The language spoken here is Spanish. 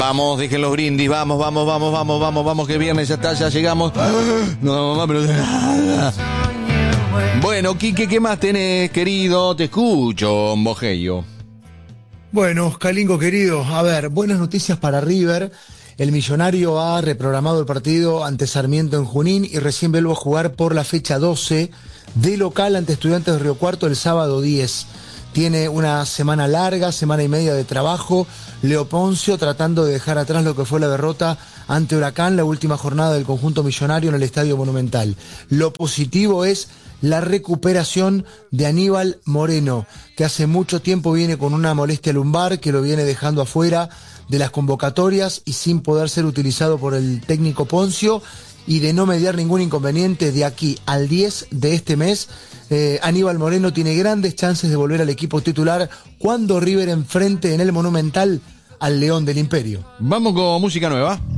Vamos, dejen los brindis, vamos, que viernes ya está, ya llegamos. No, mamá, pero... Bueno, Quique, ¿qué más tenés, querido? Te escucho, Bogello. Bueno, Calingo querido, a ver, buenas noticias para River. El Millonario ha reprogramado el partido ante Sarmiento en Junín y recién vuelve a jugar por la fecha 12 de local ante Estudiantes de Río Cuarto el sábado 10. Tiene una semana larga, semana y media de trabajo. Leo Poncio tratando de dejar atrás lo que fue la derrota ante Huracán, la última jornada del conjunto millonario en el Estadio Monumental. Lo positivo es la recuperación de Aníbal Moreno, que hace mucho tiempo viene con una molestia lumbar que lo viene dejando afuera de las convocatorias y sin poder ser utilizado por el técnico Poncio. Y de no mediar ningún inconveniente, de aquí al 10 de este mes, Aníbal Moreno tiene grandes chances de volver al equipo titular cuando River enfrente en el Monumental al León del Imperio. Vamos con música nueva.